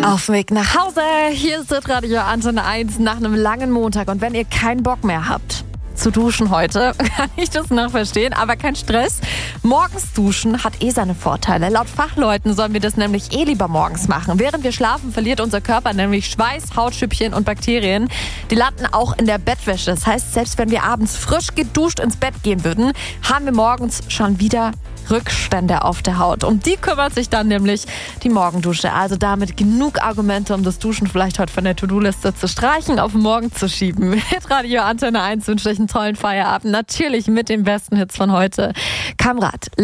Auf dem Weg nach Hause, hier ist das Radio Antenne 1 nach einem langen Montag. Und wenn ihr keinen Bock mehr habt zu duschen heute, kann ich das noch verstehen, aber kein Stress. Morgens duschen hat seine Vorteile. Laut Fachleuten sollen wir das nämlich lieber morgens machen. Während wir schlafen, verliert unser Körper nämlich Schweiß, Hautschüppchen und Bakterien. Die landen auch in der Bettwäsche. Das heißt, selbst wenn wir abends frisch geduscht ins Bett gehen würden, haben wir morgens schon wieder Rückstände auf der Haut. Um die kümmert sich dann nämlich die Morgendusche. Also damit genug Argumente, um das Duschen vielleicht heute von der To-Do-Liste zu streichen, auf morgen zu schieben. Mit Radio Antenne 1 wünsche ich einen tollen Feierabend. Natürlich mit den besten Hits von heute. Kamrat.